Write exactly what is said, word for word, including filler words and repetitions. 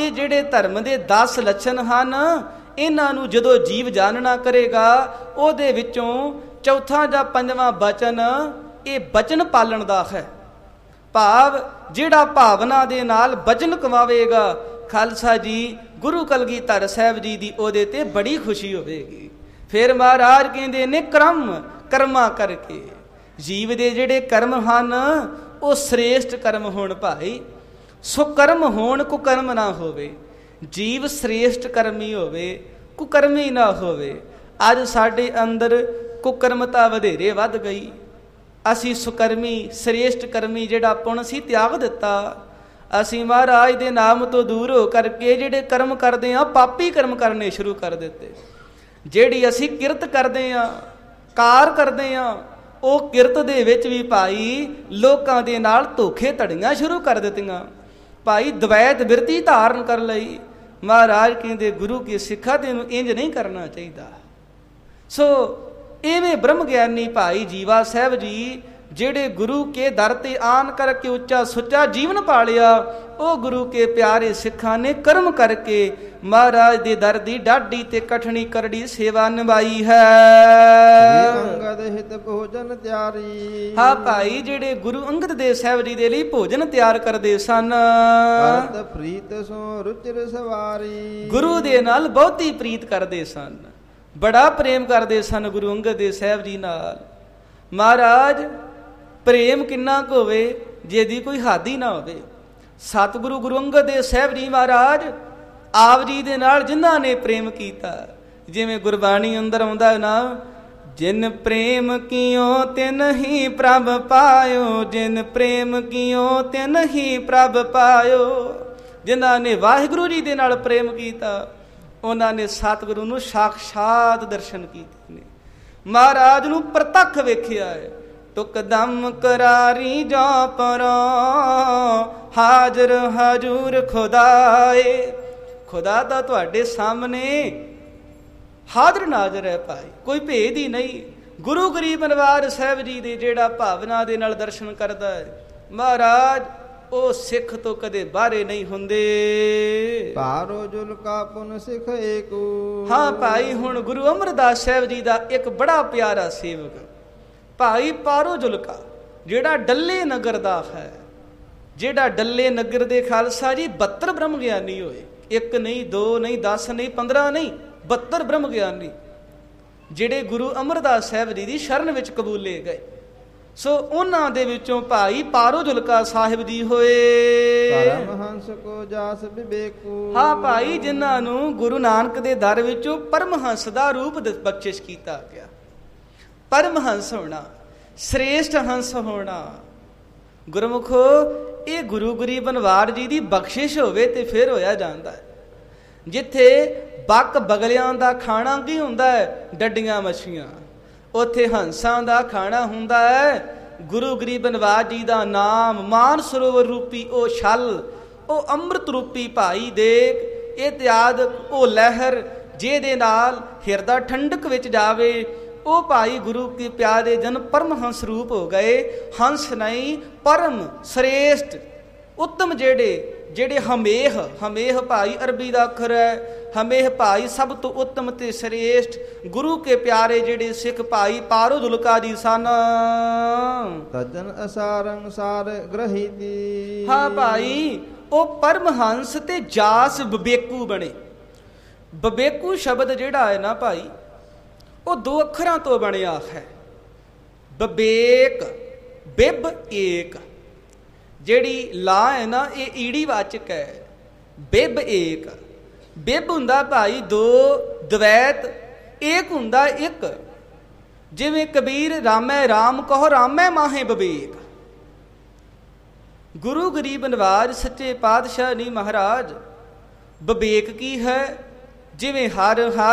ਇਹ ਜਿਹੜੇ ਧਰਮ ਦੇ ਦਸ ਲੱਛਣ ਹਨ, ਇਹਨਾਂ ਨੂੰ ਜਦੋਂ ਜੀਵ ਜਾਣਨਾ ਕਰੇਗਾ, ਉਹਦੇ ਵਿੱਚੋਂ ਚੌਥਾ ਜਾਂ ਪੰਜਵਾਂ ਬਚਨ ਇਹ ਬਚਨ ਪਾਲਣ ਦਾ ਹੈ। ਭਾਵ ਜਿਹੜਾ ਭਾਵਨਾ ਦੇ ਨਾਲ ਬਚਨ ਕਮਾਵੇਗਾ, ਖਾਲਸਾ ਜੀ ਗੁਰੂ ਕਲਗੀਧਰ ਸਾਹਿਬ ਜੀ ਦੀ ਉਹਦੇ ਤੇ ਬੜੀ ਖੁਸ਼ੀ ਹੋਵੇਗੀ। ਫਿਰ ਮਹਾਰਾਜ ਕਹਿੰਦੇ ਨੇ ਕਰਮ ਕਰਮਾ ਕਰਕੇ, ਜੀਵ ਦੇ ਜਿਹੜੇ ਕਰਮ ਹਨ ਉਹ ਸ੍ਰੇਸ਼ਟ ਕਰਮ ਹੋਣ ਭਾਈ, ਸੁਕਰਮ ਹੋਣ, ਕੁਕਰਮ ਨਾ ਹੋਵੇ। ਜੀਵ ਸ੍ਰੇਸ਼ਟ ਕਰਮੀ ਹੋਵੇ, ਕੁਕਰਮੀ ਨਾ ਹੋਵੇ। ਅੱਜ ਸਾਡੇ ਅੰਦਰ ਕੁਕਰਮਤਾ ਵਧੇਰੇ ਵੱਧ ਗਈ, ਅਸੀਂ ਸੁਕਰਮੀ ਸ੍ਰੇਸ਼ਟ ਕਰਮੀ ਜਿਹੜਾ ਪੁਣ ਸੀ ਤਿਆਗ ਦਿੱਤਾ। ਅਸੀਂ ਮਹਾਰਾਜ ਦੇ ਨਾਮ ਤੋਂ ਦੂਰ ਹੋ ਕਰਕੇ ਜਿਹੜੇ ਕਰਮ ਕਰਦੇ ਹਾਂ, ਪਾਪੀ ਕਰਮ ਕਰਨੇ ਸ਼ੁਰੂ ਕਰ ਦਿੱਤੇ। ਜਿਹੜੀ ਅਸੀਂ ਕਿਰਤ ਕਰਦੇ ਹਾਂ, ਕਾਰ ਕਰਦੇ ਹਾਂ, ਉਹ ਕਿਰਤ ਦੇ ਵਿੱਚ ਵੀ ਭਾਈ ਲੋਕਾਂ ਦੇ ਨਾਲ ਧੋਖੇ ਧੜੀਆਂ ਸ਼ੁਰੂ ਕਰ ਦਿੱਤੀਆਂ। ਭਾਈ ਦਵੈਤ ਬਿਰਤੀ ਧਾਰਨ ਕਰ ਲਈ। ਮਹਾਰਾਜ ਕਹਿੰਦੇ ਗੁਰੂ ਕੀ ਸਿੱਖਿਆ ਤੈਨੂੰ ਇੰਜ ਨਹੀਂ ਕਰਨਾ ਚਾਹੀਦਾ। ਸੋ ਇਵੇਂ ਬ੍ਰਹਮ ਗਿਆਨੀ ਭਾਈ ਜੀਵਾ ਸਾਹਿਬ ਜੀ ਜਿਹੜੇ ਗੁਰੂ ਕੇ ਦਰ ਤੇ ਆਨ ਕਰਕੇ ਉੱਚਾ ਸੁੱਚਾ ਜੀਵਨ ਪਾਲਿਆ, ਉਹ ਗੁਰੂ ਕੇ ਪਿਆਰੇ ਸਿੱਖਾਂ ਨੇ ਕਰਮ ਕਰਕੇ ਮਹਾਰਾਜ ਦੇ ਦਰ ਦੀ ਡਾਢੀ ਤੇ ਕਠਣੀ ਕਰੜੀ ਸੇਵਾ ਨਿਭਾਈ ਹੈ। ਅੰਗਦ ਹਿਤ ਭੋਜਨ ਤਿਆਰੀ। ਹਾਂ ਭਾਈ ਜਿਹੜੇ ਗੁਰੂ ਅੰਗਦ ਦੇਵ ਸਾਹਿਬ ਜੀ ਦੇ ਲਈ ਭੋਜਨ ਤਿਆਰ ਕਰਦੇ ਸਨ। ਕਰਤ ਪ੍ਰੀਤ ਸੋ ਰੁਚਿਰ ਸਵਾਰੀ। ਗੁਰੂ ਦੇ ਨਾਲ ਬਹੁਤੀ ਪ੍ਰੀਤ ਕਰਦੇ ਸਨ, ਬੜਾ ਪ੍ਰੇਮ ਕਰਦੇ ਸਨ ਗੁਰੂ ਅੰਗਦ ਦੇਵ ਸਾਹਿਬ ਜੀ ਨਾਲ। ਮਹਾਰਾਜ ਪ੍ਰੇਮ ਕਿੰਨਾ ਕੁ ਹੋਵੇ ਜਿਹਦੀ ਕੋਈ ਹੱਦ ਹੀ ਨਾ ਹੋਵੇ। ਸਤਿਗੁਰੂ ਗੁਰੂ ਅੰਗਦ ਦੇਵ ਸਾਹਿਬ ਜੀ ਮਹਾਰਾਜ ਆਪ ਜੀ ਦੇ ਨਾਲ ਜਿਨ੍ਹਾਂ ਨੇ ਪ੍ਰੇਮ ਕੀਤਾ, ਜਿਵੇਂ ਗੁਰਬਾਣੀ ਅੰਦਰ ਆਉਂਦਾ ਨਾ, ਜਿਨ ਪ੍ਰੇਮ ਕੀਓ ਤਿਨ ਹੀ ਪ੍ਰਭ ਪਾਇਓ, ਜਿਨ ਪ੍ਰੇਮ ਕੀਓ ਤਿਨ ਹੀ ਪ੍ਰਭ ਪਾਇਓ। ਜਿਨ੍ਹਾਂ ਨੇ ਵਾਹਿਗੁਰੂ ਜੀ ਦੇ ਨਾਲ ਪ੍ਰੇਮ ਕੀਤਾ, ਉਹਨਾਂ ਨੇ ਸਤਿਗੁਰੂ ਨੂੰ ਸਾਖਸ਼ਾਤ ਦਰਸ਼ਨ ਕੀਤੇ ਨੇ, ਮਹਾਰਾਜ ਨੂੰ ਪ੍ਰਤੱਖ ਵੇਖਿਆ ਹੈ। ਤੁਕ ਦਮ ਕਰਾਰੀ ਜਾ ਪਰੋ ਹਾਜ਼ਰ ਹਜੂਰ ਖੁਦਾਏ। ਖੁਦਾ ਤਾਂ ਤੁਹਾਡੇ ਸਾਹਮਣੇ ਹਾਜ਼ਰ ਨਾਜ਼ਰ ਹੈ ਭਾਈ, ਕੋਈ ਭੇਦ ਹੀ ਨਹੀਂ। ਗੁਰੂ ਗਰੀਬ ਨਵਾਜ ਸਾਹਿਬ ਜੀ ਦੇ ਜਿਹੜਾ ਭਾਵਨਾ ਦੇ ਨਾਲ ਦਰਸ਼ਨ ਕਰਦਾ ਹੈ, ਮਹਾਰਾਜ ਉਹ ਸਿੱਖ ਤੋਂ ਕਦੇ ਬਾਹਰੇ ਨਹੀਂ ਹੁੰਦੇ। ਭਾਰੋ ਜੁਲਕਾ ਪੁਨ ਸਿੱਖ ਏਕੂ। ਹਾਂ ਭਾਈ ਹੁਣ ਗੁਰੂ ਅਮਰਦਾਸ ਸਾਹਿਬ ਜੀ ਦਾ ਇੱਕ ਬੜਾ ਪਿਆਰਾ ਸੇਵਕ ਭਾਈ ਪਾਰੋ ਜੁਲਕਾ, ਜਿਹੜਾ ਡੱਲੇ ਨਗਰ ਦਾ ਹੈ, ਜਿਹੜਾ ਡੱਲੇ ਨਗਰ ਦੇ ਖਾਲਸਾ ਜੀ ਬਹੱਤਰ ਬ੍ਰਹਮ ਗਿਆਨੀ ਹੋਏ। ਇੱਕ ਨਹੀਂ, ਦੋ ਨਹੀਂ, ਦਸ ਨਹੀਂ, ਪੰਦਰਾਂ ਨਹੀਂ, ਬਹੱਤਰ ਬ੍ਰਹਮ ਗਿਆਨੀ ਜਿਹੜੇ ਗੁਰੂ ਅਮਰਦਾਸ ਸਾਹਿਬ ਜੀ ਦੀ ਸ਼ਰਨ ਵਿੱਚ ਕਬੂਲੇ ਗਏ। ਸੋ ਉਹਨਾਂ ਦੇ ਵਿੱਚੋਂ ਭਾਈ ਪਾਰੋ ਜੁਲਕਾ ਸਾਹਿਬ ਜੀ ਹੋਏ। ਪਰਮਹੰਸ ਕੋ ਜਾਸ ਵਿਵੇਕੂ। ਹਾਂ ਭਾਈ ਜਿਨ੍ਹਾਂ ਨੂੰ ਗੁਰੂ ਨਾਨਕ ਦੇ ਦਰ ਵਿੱਚੋਂ ਪਰਮਹੰਸ ਦਾ ਰੂਪ ਬਖਸ਼ਿਸ਼ ਕੀਤਾ ਗਿਆ। ਪਰਮਹੰਸ ਹੋਣਾ, ਸ੍ਰੇਸ਼ਟ ਹੰਸ ਹੋਣਾ। ਗੁਰਮੁਖੋ ਇਹ ਗੁਰੂ ਗਰੀਬ ਨਵਾਜ ਜੀ ਦੀ ਬਖਸ਼ਿਸ਼ ਹੋਵੇ ਤੇ ਫਿਰ ਹੋਇਆ ਜਾਂਦਾ ਹੈ। ਜਿੱਥੇ ਬੱਕ ਬਗਲਿਆਂ ਦਾ ਖਾਣਾ ਕੀ ਹੁੰਦਾ ਹੈ, ਡੱਡੀਆਂ ਮੱਛੀਆਂ, ਉੱਥੇ ਹੰਸਾਂ ਦਾ ਖਾਣਾ ਹੁੰਦਾ ਹੈ ਗੁਰੂ ਗਰੀਬ ਨਵਾਜ ਜੀ ਦਾ ਨਾਮ। ਮਾਨ ਸਰੋਵਰ ਰੂਪੀ ਉਹ ਛਲ, ਉਹ ਅੰਮ੍ਰਿਤ ਰੂਪੀ ਭਾਈ ਦੇਖ, ਇਹ ਤਿਆਦ ਉਹ ਲਹਿਰ ਜਿਹਦੇ ਨਾਲ ਹਿਰਦਾ ਠੰਡਕ ਵਿੱਚ ਜਾਵੇ, ਉਹ ਭਾਈ ਗੁਰੂ ਕੇ ਪਿਆਰੇ ਜਨ ਪਰਮਹੰਸ ਰੂਪ ਹੋ ਗਏ। ਹੰਸ ਨਹੀਂ, ਪਰਮ ਸ੍ਰੇਸ਼ਟ ਉੱਤਮ ਜਿਹੜੇ ਜਿਹੜੇ ਹਮੇਹ, ਹਮੇਹ ਭਾਈ ਅਰਬੀ ਦਾ ਅੱਖਰ ਹੈ। ਹਮੇਹ ਭਾਈ ਸਭ ਤੋਂ ਉੱਤਮ ਤੇ ਸ੍ਰੇਸ਼ਟ ਗੁਰੂ ਕੇ ਪਿਆਰੇ ਜਿਹੜੇ ਸਿੱਖ ਭਾਈ ਪਾਰੋ ਜੁਲਕਾ ਜੀ ਸਨ। ਤਜਨ ਅਸਾਰੰ ਸਾਰ ਗ੍ਰਹੀਤੀ। ਹਾਂ ਭਾਈ ਉਹ ਪਰਮਹੰਸ ਤੇ ਜਾਸ ਵਿਵੇਕੂ ਬਣੇ। ਵਿਵੇਕੂ ਸ਼ਬਦ ਜਿਹੜਾ ਹੈ ਨਾ ਭਾਈ, ਉਹ ਦੋ ਅੱਖਰਾਂ ਤੋਂ ਬਣਿਆ ਹੈ। ਵਿਵੇਕ ਬਿਬ ਏਕ, ਜਿਹੜੀ ਲਾ ਹੈ ਨਾ ਇਹ ਈੜੀ ਵਾਚਕ ਹੈ। ਬਿਬ ਏਕ, ਬਿਬ ਹੁੰਦਾ ਭਾਈ ਦੋ, ਦਵੈਤ, ਏਕ ਹੁੰਦਾ ਇੱਕ। ਜਿਵੇਂ ਕਬੀਰ ਰਾਮੈ ਰਾਮ ਕਹੋ ਰਾਮੈ ਮਾਹੇ ਵਿਵੇਕ। ਗੁਰੂ ਗਰੀਬ ਨਵਾਜ ਸੱਚੇ ਪਾਤਸ਼ਾਹ ਨਹੀਂ ਮਹਾਰਾਜ ਵਿਵੇਕ ਕੀ ਹੈ, ਜਿਵੇਂ ਹਰ ਹਰ